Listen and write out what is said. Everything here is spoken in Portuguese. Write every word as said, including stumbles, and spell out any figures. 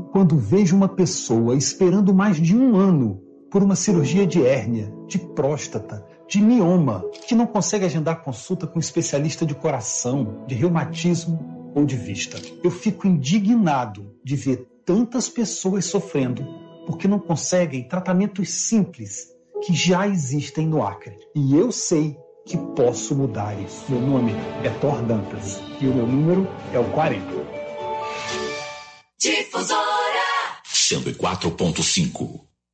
quando vejo uma pessoa esperando mais de um ano por uma cirurgia de hérnia, de próstata, de mioma, que não consegue agendar consulta com um especialista de coração, de reumatismo ou de vista. Eu fico indignado de ver tantas pessoas sofrendo porque não conseguem tratamentos simples que já existem no Acre. E eu sei que posso mudar isso. Meu nome é Thor Dantas e o meu número é o quarenta. Difusora cento e quatro ponto cinco.